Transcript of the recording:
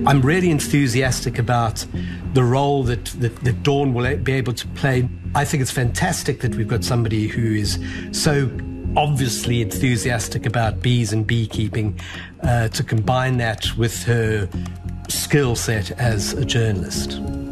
I'm really enthusiastic about the role that Dawn will be able to play. I think it's fantastic that we've got somebody who is so obviously enthusiastic about bees and beekeeping to combine that with her skill set as a journalist.